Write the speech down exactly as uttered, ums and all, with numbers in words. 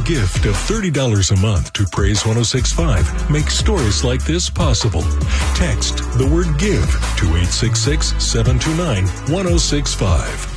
gift of thirty dollars a month to Praise one oh six point five makes stories like this possible. Text the word GIVE to eight six six, seven two nine, one oh six five.